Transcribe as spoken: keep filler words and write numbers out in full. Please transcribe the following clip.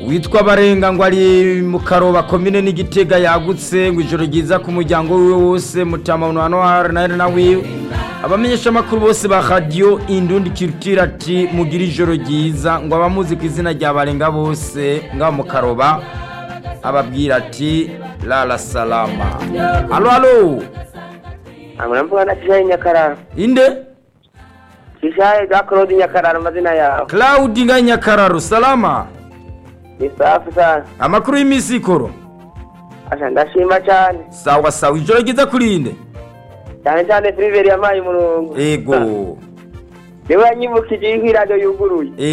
witwa Barenga ngo ari mu Karoba komine n'Igitega yagutse ngo ijoro ryiza ku muryango wiwe wose mutama hano hari na wiwe abamenyesha makuru bose ba radio Indundi Culture ati mugira ijoro ryiza ngo abamuzi ku izina rya Barenga bose nga mu Karoba ababwira ati lala salama. Allo allo Amramvuga na Kishaye Nyakararo. Inde Kishaye ga Claude Nyakararo mazina yawe. Claude nga Nyakararo salama. Ni safi sana. Amakuru y'imisikoro. Asha ndashima cyane. Sawa sawa ijoro ryiza kurinde. Cyane cyane Friveri yamaye umurongo. Ego. Yewe anyibukije ihirado yuguruye.